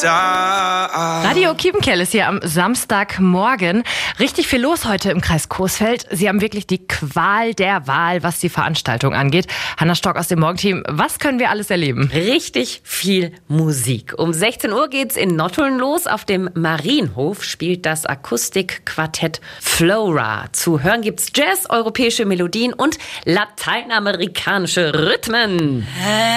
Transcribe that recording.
Radio Kiepenkerl ist hier am Samstagmorgen. Richtig viel los heute im Kreis Coesfeld. Sie haben wirklich die Qual der Wahl, was die Veranstaltung angeht. Hanna Stock aus dem Morgenteam, was können wir alles erleben? Richtig viel Musik. Um 16 Uhr geht's in Nottuln los. Auf dem Marienhof spielt das Akustikquartett Flora. Zu hören gibt's Jazz, europäische Melodien und lateinamerikanische Rhythmen.